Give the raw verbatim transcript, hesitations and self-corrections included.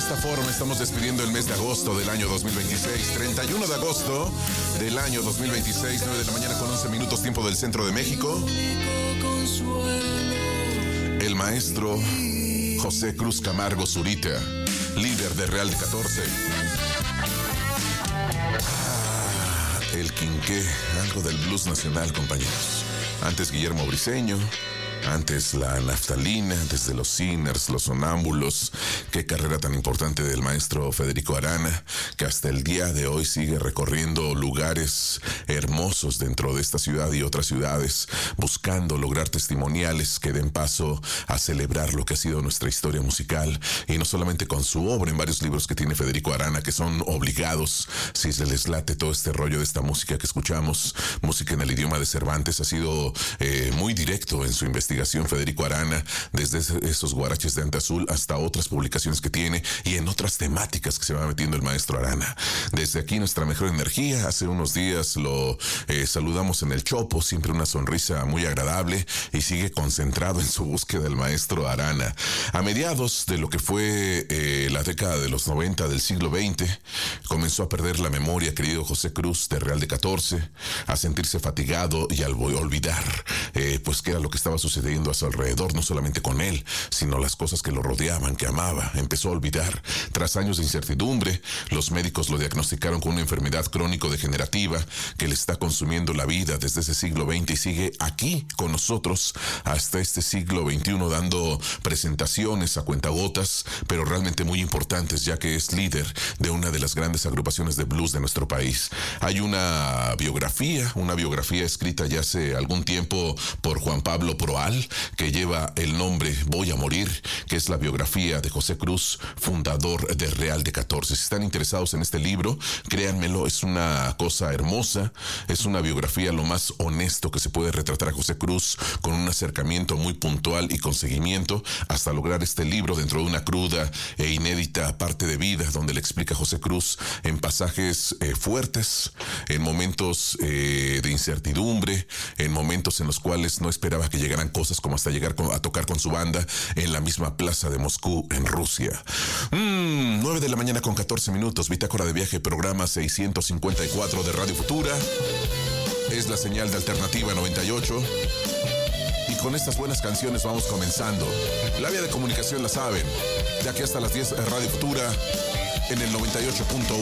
esta forma estamos despidiendo el mes de agosto del año dos mil veintiséis. treinta y uno de agosto del año dos mil veintiséis, nueve de la mañana con once minutos, tiempo del centro de México. El maestro José Cruz Camargo Zurita, líder de Real de catorce. Ah, el quinqué, algo del blues nacional, compañeros. Antes Guillermo Briceño, antes la naftalina, desde los Sinners, los Sonámbulos. Qué carrera tan importante del maestro Federico Arana, que hasta el día de hoy sigue recorriendo lugares hermosos dentro de esta ciudad y otras ciudades, buscando lograr testimoniales que den paso a celebrar lo que ha sido nuestra historia musical, y no solamente con su obra, en varios libros que tiene Federico Arana, que son obligados, si se les late todo este rollo de esta música que escuchamos, música en el idioma de Cervantes. Ha sido eh, muy directo en su investigación Federico Arana, desde esos guaraches de ante azul hasta otras publicaciones que tiene y en otras temáticas que se va metiendo el maestro Arana. Desde aquí nuestra mejor energía. Hace unos días lo eh, saludamos en el Chopo, siempre una sonrisa muy agradable, y sigue concentrado en su búsqueda el maestro Arana. A mediados de lo que fue eh, la década de los noventa del siglo veinte, comenzó a perder la memoria, querido José Cruz de Real de catorce, a sentirse fatigado y al olvidar eh, pues qué era lo que estaba sucediendo a su alrededor, no solamente con él, sino las cosas que lo rodeaban, que amaba. Empezó a olvidar. Tras años de incertidumbre, los médicos lo diagnosticaron con una enfermedad crónico-degenerativa que le está consumiendo la vida desde ese siglo veinte y sigue aquí con nosotros hasta este siglo veintiuno, dando presentaciones a cuentagotas, pero realmente muy importantes, ya que es líder de una de las grandes agrupaciones de blues de nuestro país. Hay una biografía, una biografía escrita ya hace algún tiempo por Juan Pablo Proal, que lleva el nombre Voy a morir, que es la biografía de José Cruz, fundador de Real de catorce. Si están interesados en este libro, créanmelo, es una cosa hermosa, es una biografía lo más honesto que se puede retratar a José Cruz, con un acercamiento muy puntual y con seguimiento hasta lograr este libro dentro de una cruda e inédita parte de vida, donde le explica a José Cruz en pasajes eh, fuertes, en momentos eh, de incertidumbre, en momentos en los cuales no esperaba que llegaran cosas como hasta llegar a tocar con su banda en la misma plaza de Moscú, en Rusia. Mm, nueve de la mañana con catorce minutos, bitácora de viaje, programa seiscientos cincuenta y cuatro de Radio Futura. Es la señal de Alternativa noventa y ocho. Y con estas buenas canciones vamos comenzando. La vía de comunicación la saben, ya que hasta las diez Radio Futura en el noventa y ocho punto